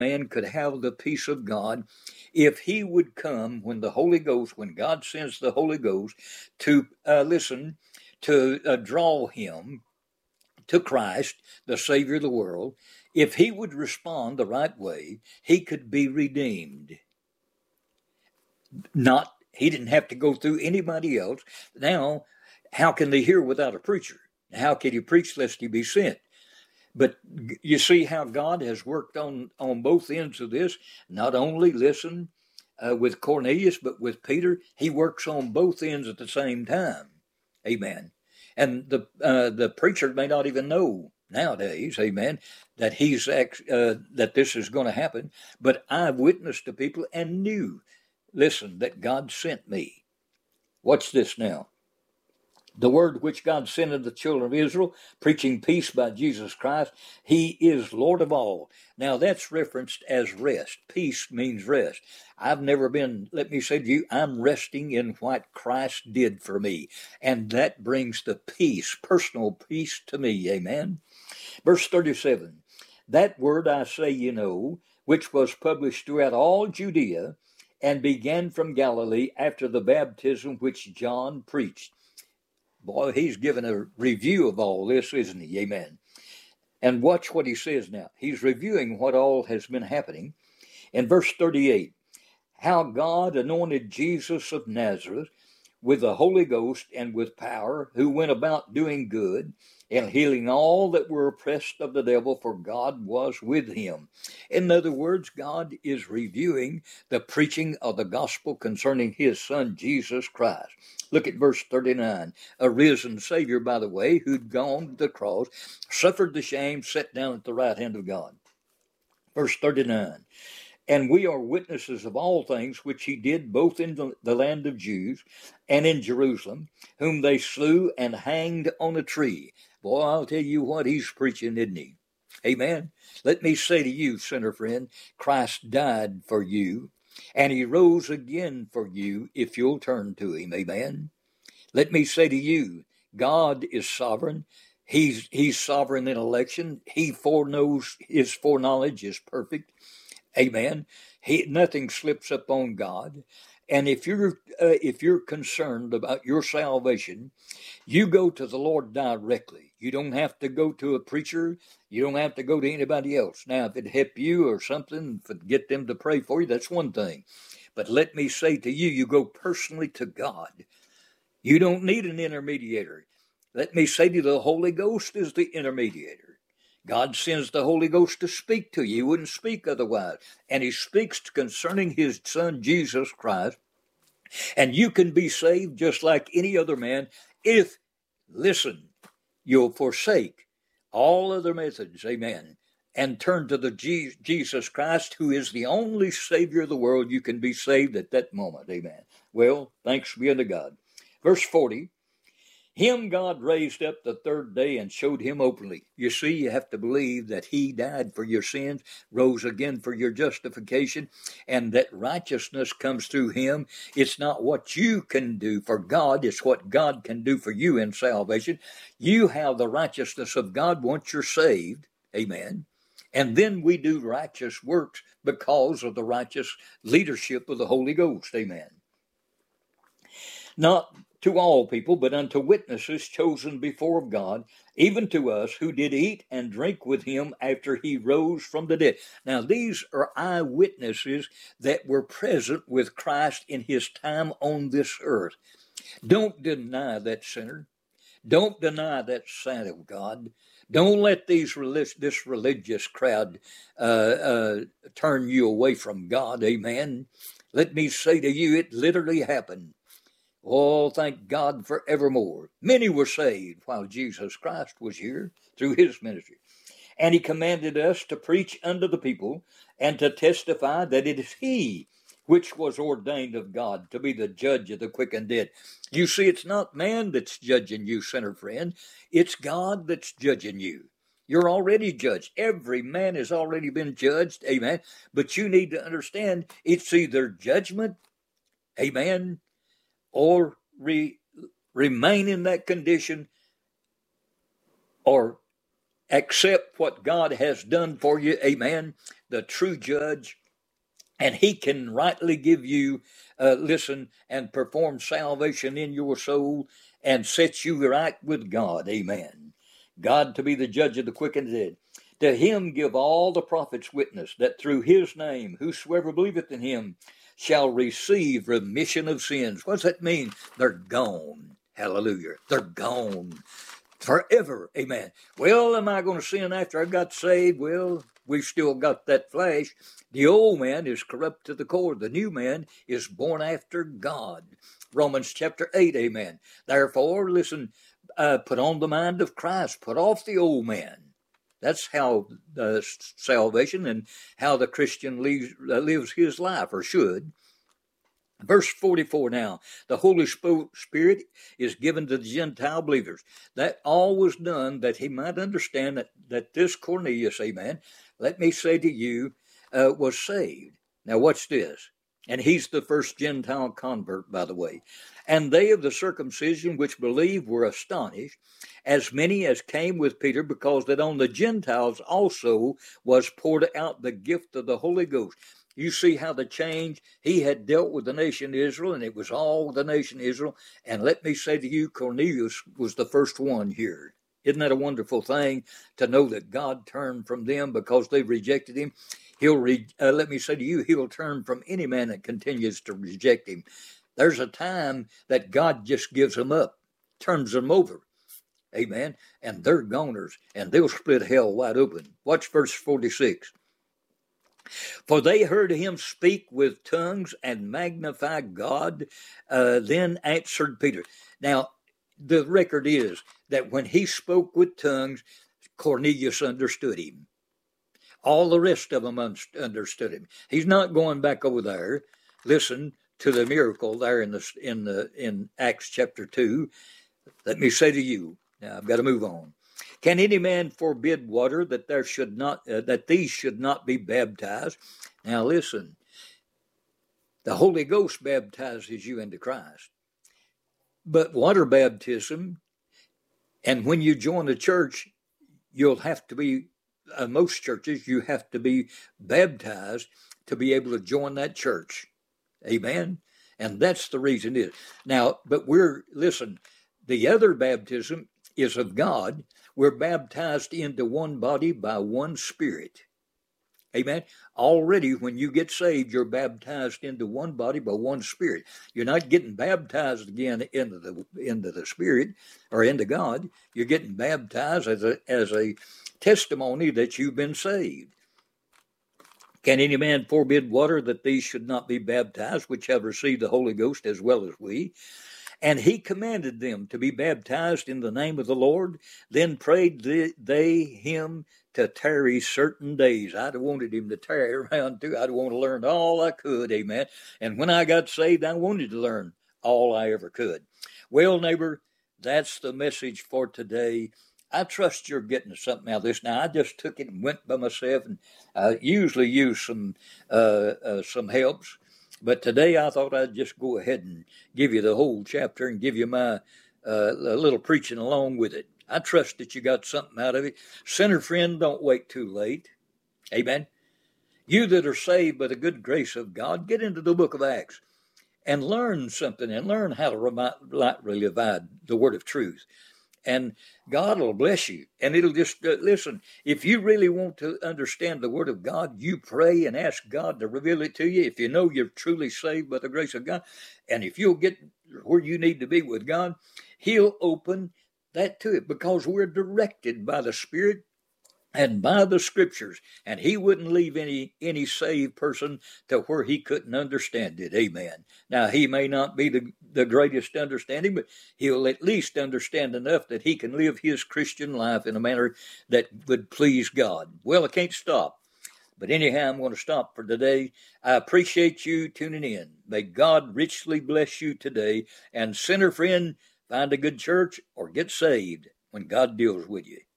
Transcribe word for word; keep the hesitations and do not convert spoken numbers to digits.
man could have the peace of God if he would come when the Holy Ghost, when God sends the Holy Ghost to uh, listen, to uh, draw him to Christ, the Savior of the world. If he would respond the right way, he could be redeemed. Not, he didn't have to go through anybody else. Now, how can they hear without a preacher? How can you preach lest he be sent? But you see how God has worked on, on both ends of this. Not only, listen, uh, with Cornelius, but with Peter. He works on both ends at the same time. Amen. And the uh, the preacher may not even know nowadays, amen, that he's uh, that this is going to happen. But I've witnessed to people and knew, listen, that God sent me. Watch this now. The word which God sent unto the children of Israel, preaching peace by Jesus Christ, he is Lord of all. Now that's referenced as rest. Peace means rest. I've never been, let me say to you, I'm resting in what Christ did for me. And that brings the peace, personal peace to me. Amen. Verse thirty-seven, that word I say you know, which was published throughout all Judea, and began from Galilee after the baptism which John preached. Boy, he's given a review of all this, isn't he? Amen. And watch what he says now. He's reviewing what all has been happening. In verse thirty-eight, how God anointed Jesus of Nazareth with the Holy Ghost and with power, who went about doing good and healing all that were oppressed of the devil, for God was with him. In other words, God is reviewing the preaching of the gospel concerning his son, Jesus Christ. Look at verse thirty-nine. A risen Savior, by the way, who'd gone to the cross, suffered the shame, sat down at the right hand of God. Verse thirty-nine. And we are witnesses of all things which he did both in the land of Jews and in Jerusalem, whom they slew and hanged on a tree. Boy, I'll tell you what, he's preaching, isn't he? Amen. Let me say to you, sinner friend, Christ died for you, and he rose again for you if you'll turn to him. Amen. Let me say to you, God is sovereign. He's, he's sovereign in election. He foreknows, his foreknowledge is perfect. Amen. He, nothing slips up on God. And if you're uh, if you're concerned about your salvation, you go to the Lord directly. You don't have to go to a preacher. You don't have to go to anybody else. Now, if it help you or something, get them to pray for you, that's one thing. But let me say to you, you go personally to God. You don't need an intermediator. Let me say to you, the Holy Ghost is the intermediator. God sends the Holy Ghost to speak to you. He wouldn't speak otherwise. And he speaks concerning his son, Jesus Christ. And you can be saved just like any other man if, listen, you'll forsake all other methods, amen, and turn to the G- Jesus Christ, who is the only Savior of the world. You can be saved at that moment, amen. Well, thanks be unto God. Verse forty. Him God raised up the third day and showed him openly. You see, you have to believe that he died for your sins, rose again for your justification, and that righteousness comes through him. It's not what you can do for God, it's what God can do for you in salvation. You have the righteousness of God once you're saved. Amen. And then we do righteous works because of the righteous leadership of the Holy Ghost. Amen. Not to all people, but unto witnesses chosen before of God, even to us who did eat and drink with him after he rose from the dead. Now, these are eyewitnesses that were present with Christ in his time on this earth. Don't deny that, sinner. Don't deny that saint of God. Don't let these relig- this religious crowd uh, uh, turn you away from God. Amen. Let me say to you, it literally happened. Oh, thank God forevermore. Many were saved while Jesus Christ was here through his ministry. And he commanded us to preach unto the people and to testify that it is he which was ordained of God to be the judge of the quick and dead. You see, it's not man that's judging you, sinner friend. It's God that's judging you. You're already judged. Every man has already been judged. Amen. But you need to understand it's either judgment, amen, or re, remain in that condition, or accept what God has done for you, amen. the true judge, and he can rightly give you, uh, listen, and perform salvation in your soul and set you right with God. Amen. God to be the judge of the quick and the dead. To him give all the prophets witness that through his name, whosoever believeth in him shall receive remission of sins. What does that mean? They're gone. Hallelujah. They're gone forever. Amen. Well, am I going to sin after I got saved? Well, we've still got that flesh. The old man is corrupt to the core. The new man is born after God. Romans chapter eight, amen. Therefore, listen, uh, put on the mind of Christ. Put off the old man. That's how uh, salvation and how the Christian lives, uh, lives his life, or should. Verse forty-four now, the Holy Spirit is given to the Gentile believers. That all was done that he might understand that, that this Cornelius, amen, let me say to you, uh, was saved. Now watch this. And he's the first Gentile convert, by the way. And they of the circumcision which believed were astonished, as many as came with Peter, because that on the Gentiles also was poured out the gift of the Holy Ghost. You see how the change, he had dealt with the nation Israel, and it was all the nation Israel. And let me say to you, Cornelius was the first one here. Isn't that a wonderful thing to know that God turned from them because they rejected him? He'll re, uh, let me say to you, he'll turn from any man that continues to reject him. There's a time that God just gives them up, turns them over. Amen. And they're goners, and they'll split hell wide open. Watch verse forty-six. For they heard him speak with tongues and magnify God. Uh, then answered Peter. Now, the record is that when he spoke with tongues, Cornelius understood him. All the rest of them un- understood him. He's not going back over there. Listen to the miracle there in the in the in Acts chapter two. Let me say to you. Now I've got to move on. Can any man forbid water that there should not uh, that these should not be baptized? Now listen. The Holy Ghost baptizes you into Christ. But water baptism, and when you join the church, you'll have to be, uh, most churches, you have to be baptized to be able to join that church. Amen? And that's the reason it is. Now, but we're, listen, the other baptism is of God. We're baptized into one body by one Spirit. Amen. Already, when you get saved, you're baptized into one body by one Spirit. You're not getting baptized again into the into the Spirit or into God. You're getting baptized as a as a testimony that you've been saved. Can any man forbid water that these should not be baptized, which have received the Holy Ghost as well as we? And he commanded them to be baptized in the name of the Lord. Then prayed they him to tarry certain days. I'd have wanted him to tarry around too. I'd want to learn all I could, amen. And when I got saved, I wanted to learn all I ever could. Well, neighbor, that's the message for today. I trust you're getting something out of this. Now, I just took it and went by myself, and I usually use some uh, uh, some helps. But today I thought I'd just go ahead and give you the whole chapter and give you my uh, little preaching along with it. I trust that you got something out of it. Sinner friend, don't wait too late. Amen. You that are saved by the good grace of God, get into the book of Acts and learn something and learn how to rightly divide the word of truth. And God will bless you. And it'll just, uh, listen, if you really want to understand the word of God, you pray and ask God to reveal it to you. If you know you're truly saved by the grace of God, and if you'll get where you need to be with God, he'll open that to it, because we're directed by the Spirit and by the Scriptures, and he wouldn't leave any any saved person to where he couldn't understand it. Amen. Now, he may not be the, the greatest understanding, but he'll at least understand enough that he can live his Christian life in a manner that would please God. Well, I can't stop. But anyhow, I'm going to stop for today. I appreciate you tuning in. May God richly bless you today. And sinner friend, find a good church or get saved when God deals with you.